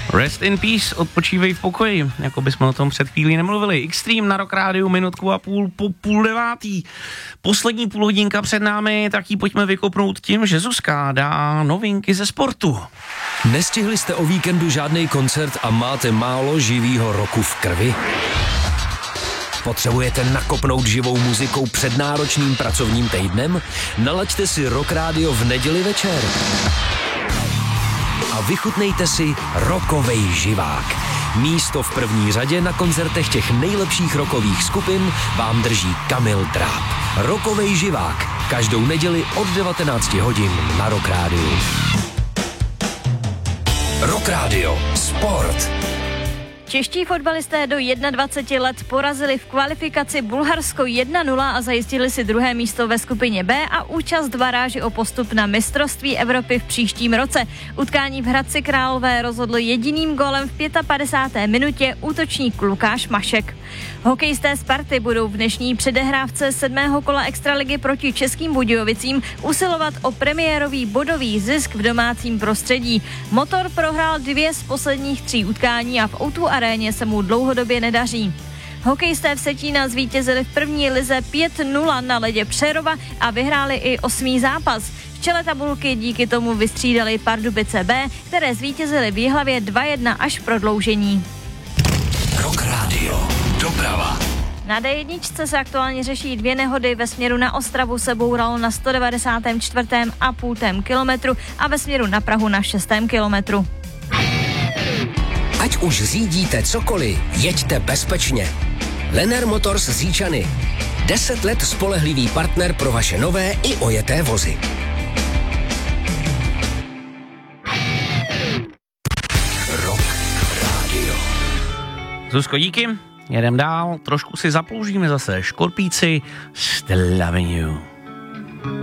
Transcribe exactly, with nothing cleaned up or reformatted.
Rest in peace, odpočívej v pokoji, jako bychom o tom před chvílí nemluvili. Extreme na Rock Rádiu, minutku a půl po půl devátý. Poslední půl hodinka před námi, tak ji pojďme vykopnout tím, že Zuzka dá novinky ze sportu. Nestihli jste o víkendu žádný koncert a máte málo živýho roku v krvi? Potřebujete nakopnout živou muzikou před náročným pracovním týdnem? Nalaďte si Rock Rádio v neděli večer. A vychutnejte si rockovej živák. Místo v první řadě na koncertech těch nejlepších rockových skupin vám drží Kamil Dráb. Rockovej živák. Každou neděli od devatenáct hodin na Rock Rádiu. Rock Radio. Sport. Čeští fotbalisté do dvaceti jednoho let porazili v kvalifikaci Bulharsko jedna nula a zajistili si druhé místo ve skupině B a účast v baráži o postup na mistrovství Evropy v příštím roce. Utkání v Hradci Králové rozhodl jediným gólem v padesáté páté minutě útočník Lukáš Mašek. Hokejisté Sparty budou v dnešní předehrávce sedmého kola extraligy proti Českým Budějovicím usilovat o premiérový bodový zisk v domácím prostředí. Motor prohrál dvě z posledních tří utkání a v ó dva aréně se mu dlouhodobě nedaří. Hokejisté v Setína zvítězili v první lize pět nula na ledě Přerova a vyhráli i osmý zápas. V čele tabulky díky tomu vystřídali Pardubice B, které zvítězily v Jihlavě dva jedna až v prodloužení. Rock Radio. Doprava. Na dé jedna se aktuálně řeší dvě nehody. Ve směru na Ostravu se bouralo na sto devadesátém čtvrtém a půltém kilometru a ve směru na Prahu na šestém kilometru. Ať už řídíte cokoliv, jeďte bezpečně. Lenner Motors z Říčany. Deset let spolehlivý partner pro vaše nové i ojeté vozy. Rock Radio. Zuzko, díky. Jedem dál, trošku si zaploužíme zase. Škorpíci, Still Loving You.